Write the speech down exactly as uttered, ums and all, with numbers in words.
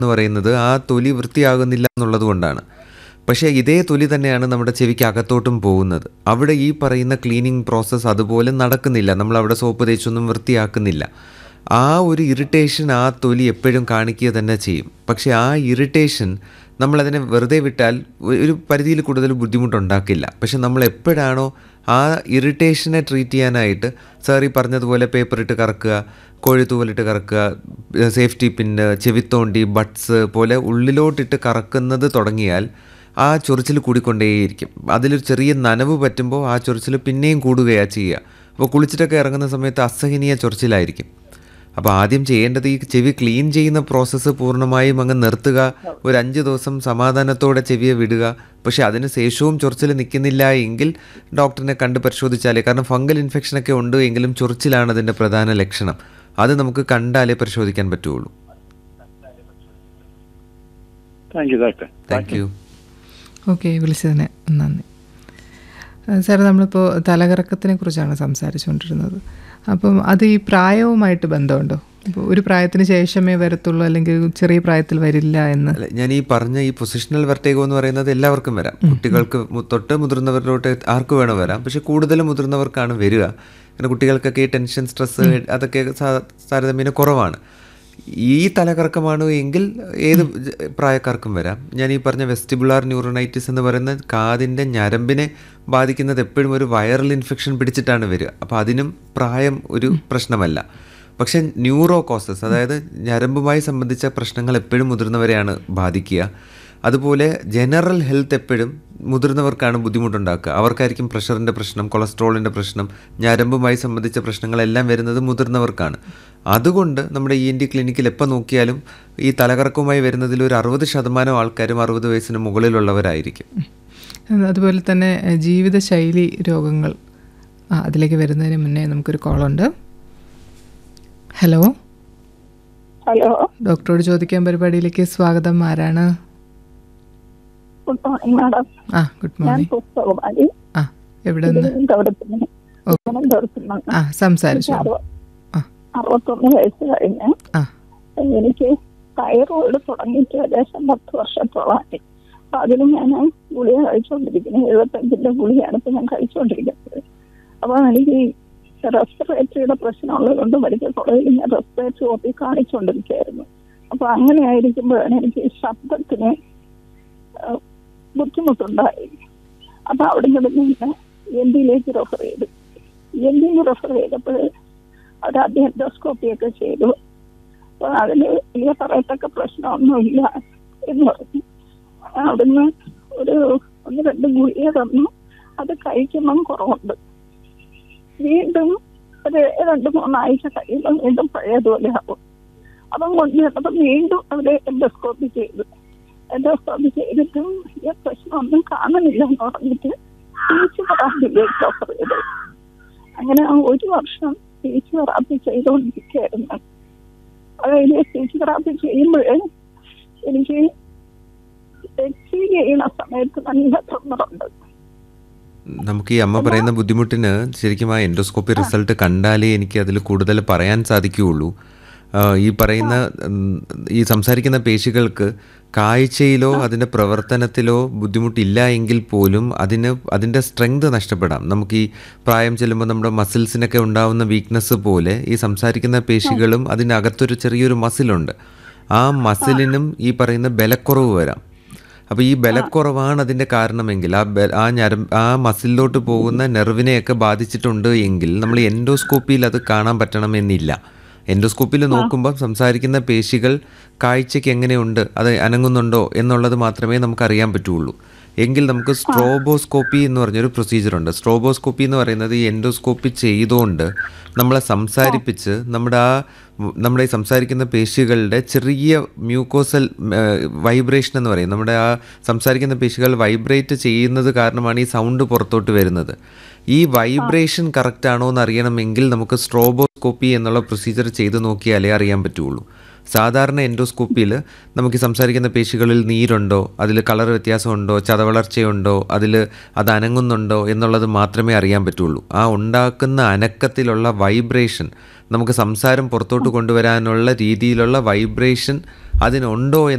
എന്ന് പറയുന്നത് ആ തൊലി വൃത്തിയാകുന്നില്ല എന്നുള്ളത് കൊണ്ടാണ്. പക്ഷേ ഇതേ തൊലി തന്നെയാണ് നമ്മുടെ ചെവിക്ക് അകത്തോട്ടും പോകുന്നത്. അവിടെ ഈ പറയുന്ന ക്ലീനിങ് പ്രോസസ്സ് അതുപോലെ നടക്കുന്നില്ല. നമ്മൾ അവിടെ സോപ്പ് തേച്ചൊന്നും വൃത്തിയാക്കുന്നില്ല. ആ ഒരു ഇറിറ്റേഷൻ ആ തൊലി എപ്പോഴും കാണിക്കുക തന്നെ ചെയ്യും. പക്ഷേ ആ ഇറിറ്റേഷൻ നമ്മളതിനെ വെറുതെ വിട്ടാൽ ഒരു പരിധിയിൽ കൂടുതൽ ബുദ്ധിമുട്ടുണ്ടാക്കില്ല. പക്ഷെ നമ്മൾ എപ്പോഴാണോ ആ ഇറിറ്റേഷനെ ട്രീറ്റ് ചെയ്യാനായിട്ട് സാർ ഈ പറഞ്ഞതുപോലെ പേപ്പർ ഇട്ട് കറക്കുക, കോഴിത്തൂവലിട്ട് കറക്കുക, സേഫ്റ്റി പിന്ന്, ചെവിത്തോണ്ടി, ബഡ്സ് പോലെ ഉള്ളിലോട്ടിട്ട് കറക്കുന്നത് തുടങ്ങിയാൽ ആ ചൊറിച്ചിൽ കൂടിക്കൊണ്ടേയിരിക്കും. അതിലൊരു ചെറിയ നനവ് പറ്റുമ്പോൾ ആ ചൊറിച്ചിൽ പിന്നെയും കൂടുകയാണ് ചെയ്യുക. അപ്പോൾ കുളിച്ചിട്ടൊക്കെ ഇറങ്ങുന്ന സമയത്ത് അസഹനീയ ചൊറിച്ചിലായിരിക്കും. അപ്പോൾ ആദ്യം ചെയ്യേണ്ടത് ഈ ചെവി ക്ലീൻ ചെയ്യുന്ന പ്രോസസ്സ് പൂർണ്ണമായും അങ്ങ് നിർത്തുക. ഒരു അഞ്ച് ദിവസം സമാധാനത്തോടെ ചെവിയെ വിടുക. പക്ഷേ അതിന് ശേഷവും ചൊറിച്ചിൽ നിൽക്കുന്നില്ല എങ്കിൽ ഡോക്ടറിനെ കണ്ട് പരിശോധിച്ചാലേ, കാരണം ഫംഗൽ ഇൻഫെക്ഷനൊക്കെ ഉണ്ട് എങ്കിലും ചൊറിച്ചിലാണ് അതിൻ്റെ പ്രധാന ലക്ഷണം. അത് നമുക്ക് കണ്ടാലേ പരിശോധിക്കാൻ പറ്റുള്ളൂ. Thank you doctor. Thank you. Okay, വിളിച്ചതിന് നന്ദി. സാർ, നമ്മളിപ്പോൾ തലകറക്കത്തിനെ കുറിച്ചാണ് സംസാരിച്ചുകൊണ്ടിരുന്നത്. അപ്പം അത് ഈ പ്രായവുമായിട്ട് ബന്ധമുണ്ടോ? ഇപ്പോൾ ഒരു പ്രായത്തിന് ശേഷമേ വരത്തുള്ളൂ അല്ലെങ്കിൽ ചെറിയ പ്രായത്തിൽ വരില്ല എന്ന്? ഞാൻ ഈ പറഞ്ഞ ഈ പൊസിഷണൽ വെർട്ടിഗോ എന്ന് പറയുന്നത് എല്ലാവർക്കും വരാം. കുട്ടികൾക്ക് തൊട്ട് മുതിർന്നവരിലോട്ട് ആർക്ക് വേണം വരാം. പക്ഷെ കൂടുതലും മുതിർന്നവർക്കാണ് വരിക. പിന്നെ കുട്ടികൾക്കൊക്കെ ഈ ടെൻഷൻ, സ്ട്രെസ് അതൊക്കെ താരതമ്യേന കുറവാണ്. ഈ തലകറക്കമാണ് എങ്കിൽ ഏത് പ്രായക്കാർക്കും വരാം. ഞാൻ ഈ പറഞ്ഞ വെസ്റ്റിബുലാർ ന്യൂറോണൈറ്റിസ് എന്ന് പറയുന്ന കാതിൻ്റെ ഞരമ്പിനെ ബാധിക്കുന്നത് എപ്പോഴും ഒരു വൈറൽ ഇൻഫെക്ഷൻ പിടിച്ചിട്ടാണ് വരിക. അപ്പോൾ അതിനും പ്രായം ഒരു പ്രശ്നമല്ല. പക്ഷെ ന്യൂറോ കോസസ്, അതായത് ഞരമ്പുമായി സംബന്ധിച്ച പ്രശ്നങ്ങൾ എപ്പോഴും മുതിർന്നവരെയാണ് ബാധിക്കുക. അതുപോലെ ജനറൽ ഹെൽത്ത് എപ്പോഴും മുതിർന്നവർക്കാണ് ബുദ്ധിമുട്ടുണ്ടാക്കുക. അവർക്കായിരിക്കും പ്രഷറിൻ്റെ പ്രശ്നം, കൊളസ്ട്രോളിൻ്റെ പ്രശ്നം, ഞരമ്പുമായി സംബന്ധിച്ച പ്രശ്നങ്ങളെല്ലാം വരുന്നത് മുതിർന്നവർക്കാണ്. അതുകൊണ്ട് നമ്മുടെ ഇ എൻ ടി ക്ലിനിക്കിൽ എപ്പോൾ നോക്കിയാലും ഈ തലകറക്കവുമായി വരുന്നതിൽ ഒരു അറുപത് ശതമാനം ആൾക്കാരും അറുപത് വയസ്സിന് മുകളിലുള്ളവരായിരിക്കും. അതുപോലെ തന്നെ ജീവിതശൈലി രോഗങ്ങൾ, ആ അതിലേക്ക് വരുന്നതിന് മുന്നേ നമുക്കൊരു കോളുണ്ട്. ഹലോ ഹലോ, ഡോക്ടറോട് ചോദിക്കാൻ പരിപാടിയിലേക്ക് സ്വാഗതം. ആരാണ്? Good morning madam. ആ ഗുഡ് ഞാൻ മോർണിംഗ്. പുസ്തകമാരി ആ എവിടെ നിന്ന്? ആ സംസാരിച്ചു. അറുപത്തൊന്ന് വയസ്സ് കഴിഞ്ഞ് ആ എനിക്ക് തൈറോയിഡ് തുടങ്ങിയിട്ട് ഏകദേശം പത്ത് വർഷത്തോളമായി. അപ്പൊ അതിന് ഞാൻ ഗുളിക കഴിച്ചുകൊണ്ടിരിക്കുന്നത്, എഴുപത്തഞ്ചിന്റെ ഗുളികയാണ് ഇപ്പൊ ഞാൻ കഴിച്ചുകൊണ്ടിരിക്കുന്നത്. അപ്പൊ എനിക്ക് റെസ്പിറേറ്ററിയുടെ പ്രശ്നമുള്ളത് കൊണ്ട് മെഡിക്കൽ കോളേജിൽ ഞാൻ റെസ്പിറേറ്ററി ഓപ്പി കാണിച്ചുകൊണ്ടിരിക്കുകയായിരുന്നു. അപ്പൊ അങ്ങനെ ആയിരിക്കുമ്പോഴാണ് എനിക്ക് ശബ്ദത്തിന് ബുദ്ധിമുട്ടുണ്ടായി. അപ്പൊ അവിടെ നിന്ന് എൻ ഡിയിലേക്ക് റെഫർ ചെയ്തു. എൻ ഡിയിൽ റെഫർ ചെയ്തപ്പോൾ അവരാദ്യം എൻഡോസ്കോപ്പി ഒക്കെ ചെയ്തു. അപ്പൊ അതിന് വലിയ പറയത്തക്ക പ്രശ്നമൊന്നുമില്ല എന്ന് പറഞ്ഞു. അവിടുന്ന് ഒരു ഒന്ന് രണ്ട് ഗുളിക തന്നു. അത് കഴിക്കുമ്പം കുറവുണ്ട്. വീണ്ടും ഒരു രണ്ട് മൂന്നാഴ്ച കഴിയുമ്പോൾ വീണ്ടും പഴയതുപോലെ ആവും. അപ്പം കൊണ്ടുവന്നപ്പോൾ വീണ്ടും അവര് എൻഡോസ്കോപ്പി ചെയ്തു. എൻഡോസ്കോപ്പി ചെയ്തിട്ടും ഈ പ്രശ്നമൊന്നും കാണുന്നില്ല എന്ന് പറഞ്ഞിട്ട് സ്പീച്ച് തെറാപ്പിയിലേക്ക് ഓഫർ ചെയ്തു. അങ്ങനെ ഒരു വർഷം സ്പീച്ച് തെറാപ്പി ചെയ്തുകൊണ്ടിരിക്കുകയായിരുന്നു. അതായത് സ്പീച്ച് തെറാപ്പി ചെയ്യുമ്പോൾ എനിക്ക് എക്സീവ് ചെയ്യുന്ന സമയത്ത് നല്ല തൊണ്ണറുണ്ട്. നമുക്ക് ഈ അമ്മ പറയുന്ന ബുദ്ധിമുട്ടിന് ശരിക്കും ആ എൻഡോസ്കോപ്പി റിസൾട്ട് കണ്ടാലേ എനിക്ക് അതിൽ കൂടുതൽ പറയാൻ സാധിക്കുകയുള്ളൂ. ഈ പറയുന്ന ഈ സംസാരിക്കുന്ന പേശികൾക്ക് കാഴ്ചയിലോ അതിൻ്റെ പ്രവർത്തനത്തിലോ ബുദ്ധിമുട്ടില്ല എങ്കിൽ പോലും അതിന് അതിൻ്റെ സ്ട്രെങ്ത് നഷ്ടപ്പെടാം. നമുക്ക് ഈ പ്രായം ചെല്ലുമ്പോൾ നമ്മുടെ മസിൽസിനൊക്കെ ഉണ്ടാവുന്ന വീക്ക്നെസ് പോലെ ഈ സംസാരിക്കുന്ന പേശികളും അതിനകത്തൊരു ചെറിയൊരു മസിലുണ്ട്. ആ മസിലിനും ഈ പറയുന്ന ബലക്കുറവ് വരാം. അപ്പോൾ ഈ ബലക്കുറവാണ് അതിൻ്റെ കാരണമെങ്കിൽ ആ ബ ആ ഞരം ആ മസിലിലോട്ട് പോകുന്ന നെർവിനെയൊക്കെ ബാധിച്ചിട്ടുണ്ട് എങ്കിൽ നമ്മൾ എൻഡോസ്കോപ്പിയിൽ അത് കാണാൻ പറ്റണമെന്നില്ല. എൻഡോസ്കോപ്പിയിൽ നോക്കുമ്പോൾ സംസാരിക്കുന്ന പേശികൾ കാഴ്ചയ്ക്ക് എങ്ങനെയുണ്ട്, അത് അനങ്ങുന്നുണ്ടോ എന്നുള്ളത് മാത്രമേ നമുക്കറിയാൻ പറ്റുള്ളൂ. എങ്കിൽ നമുക്ക് സ്ട്രോബോസ്കോപ്പി എന്ന് പറഞ്ഞൊരു പ്രൊസീജിയറുണ്ട്. സ്ട്രോബോസ്കോപ്പി എന്ന് പറയുന്നത് ഈ എൻഡോസ്കോപ്പി ചെയ്തുകൊണ്ട് നമ്മളെ സംസാരിപ്പിച്ച് നമ്മുടെ ആ നമ്മുടെ ഈ സംസാരിക്കുന്ന പേശികളുടെ ചെറിയ മ്യൂക്കോസൽ വൈബ്രേഷൻ എന്ന് പറയും. നമ്മുടെ ആ സംസാരിക്കുന്ന പേശികൾ വൈബ്രേറ്റ് ചെയ്യുന്നത് കാരണമാണ് ഈ സൗണ്ട് പുറത്തോട്ട് വരുന്നത്. ഈ വൈബ്രേഷൻ കറക്റ്റ് ആണോ എന്ന് അറിയണമെങ്കിൽ നമുക്ക് സ്ട്രോബോസ്കോപ്പി എന്നുള്ള പ്രൊസീജിയർ ചെയ്ത് നോക്കിയാലേ അറിയാൻ പറ്റുള്ളൂ. സാധാരണ എൻഡോസ്കോപ്പിയിൽ നമുക്ക് സംസാരിക്കുന്ന പേശികളിൽ നീരുണ്ടോ, അതിൽ കളർ വ്യത്യാസമുണ്ടോ, ചതവളർച്ചയുണ്ടോ, അതിൽ അത് അനങ്ങുന്നുണ്ടോ എന്നുള്ളത് മാത്രമേ അറിയാൻ പറ്റുള്ളൂ. ആ ഉണ്ടാക്കുന്ന അനക്കത്തിലുള്ള വൈബ്രേഷൻ, നമുക്ക് സംസാരം പുറത്തോട്ട് കൊണ്ടുവരാനുള്ള രീതിയിലുള്ള വൈബ്രേഷൻ അതിനുണ്ടോ